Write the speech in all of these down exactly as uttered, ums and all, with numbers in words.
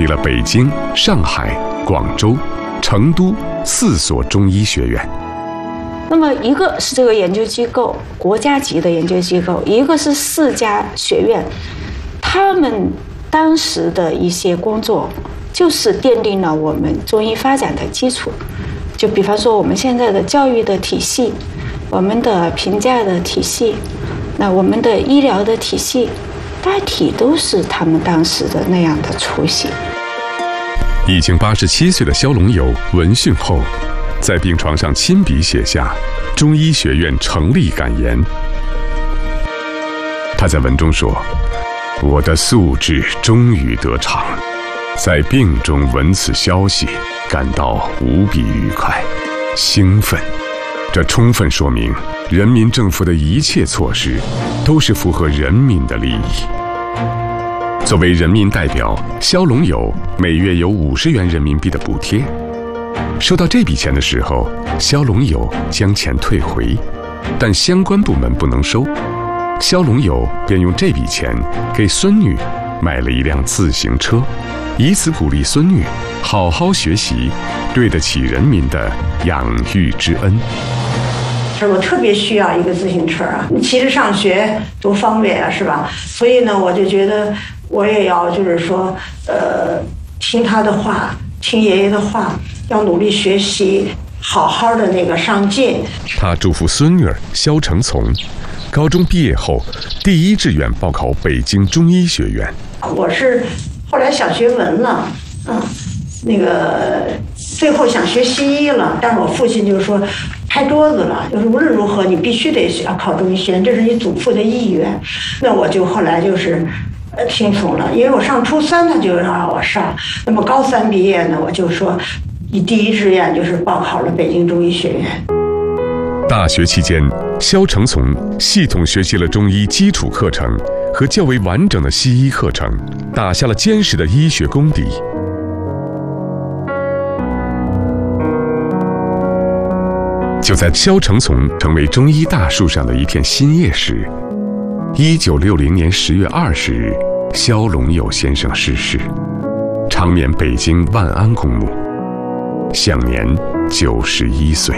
了北京、上海、广州、成都四所中医学院。 那么一个是这个研究机构，国家级的研究机构，一个是四家学院，他们当时的一些工作就是奠定了我们中医发展的基础。就比方说我们现在的教育的体系，我们的评价的体系，那我们的医疗的体系，大体都是他们当时的那样的雏形。 已经八十七岁的萧龙友闻讯后，在病床上亲笔写下中医学院成立感言。他在文中说：“我的素质终于得偿，在病中闻此消息，感到无比愉快、兴奋。这充分说明人民政府的一切措施都是符合人民的利益。”作为人民代表，萧龙友每月有五十元人民币的补贴。收到这笔钱的时候，萧龙友将钱退回，但相关部门不能收。萧龙友便用这笔钱给孙女买了一辆自行车，以此鼓励孙女好好学习，对得起人民的养育之恩。 我特别需要一个自行车啊，骑着上学多方便啊，是吧？所以呢，我就觉得我也要就是说，呃，听他的话，听爷爷的话，要努力学习，好好的那个上进。 他嘱咐孙女儿萧成从，高中毕业后第一志愿报考北京中医学院。 我是后来想学文了，嗯，那个最后想学西医了，但是我父亲就说拍桌子了，就是无论如何你必须得要考中医学院，这是你祖父的意愿。那我就后来就是呃听从了，因为我上初三他就让我上，那么高三毕业呢，我就说你第一志愿就是报考了北京中医学院。 大学期间，萧成从系统学习了中医基础课程和较为完整的西医课程，打下了坚实的医学功底。就在萧成从成为中医大树上的一片新叶时，一九六零年十月二十日，萧龙友先生逝世，长眠北京万安公墓，享年九十一岁。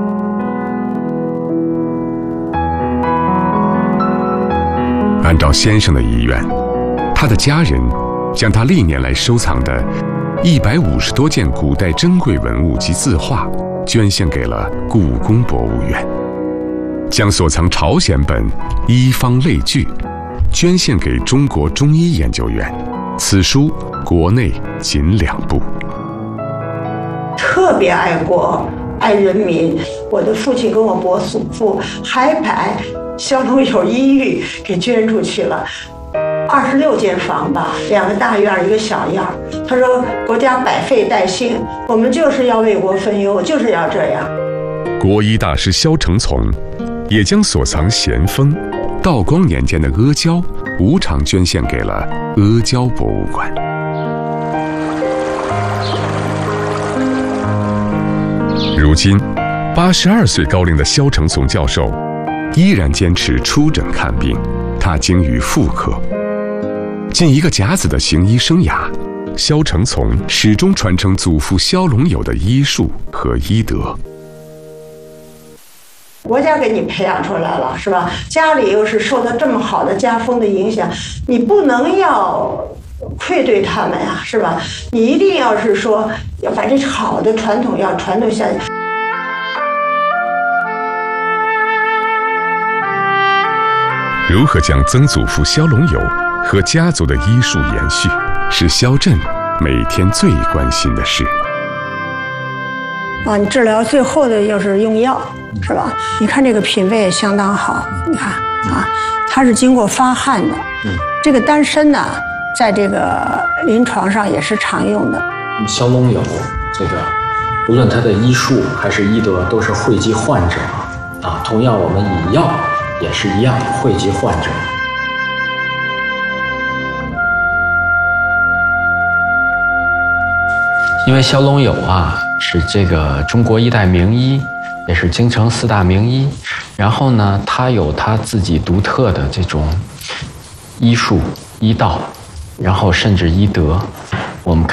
按照先生的遗愿，他的家人将他历年来收藏的一百五十多件古代珍贵文物及字画捐献给了故宫博物院，将所藏朝鲜本医方类聚捐献给中国中医研究院。此书国内仅两部。 特别爱国爱人民，我的父亲跟我伯祖父还把萧龙友医寓给捐出去了，二十六间房吧，两个大院一个小院。他说国家百废待兴，我们就是要为国分忧，就是要这样。 国医大师萧成从也将所藏咸丰、道光年间的阿胶无偿捐献给了阿胶博物馆。如今八十二岁高龄的萧成从教授依然坚持出诊看病，他精于妇科。近一个甲子的行医生涯，萧成从始终传承祖父萧龙友的医术和医德。 国家给你培养出来了，是吧？家里又是受到这么好的家风的影响，你不能要愧对他们呀，是吧？你一定要是说要把这好的传统要传承下去。 如何将曾祖父萧龙友和家族的医术延续，是萧震每天最关心的事。 啊，你治疗最后的要是用药，是吧？你看这个品位也相当好，你看啊，它是经过发汗的。嗯，这个丹参呢，在这个临床上也是常用的。 萧龙友这个，无论他的医术还是医德，都是惠及患者啊。同样，我们以药也是一样，惠及患者。因为萧龙友啊，是这个中国一代名医，也是京城四大名医。然后呢，他有他自己独特的这种医术、医道，然后甚至医德。我们看。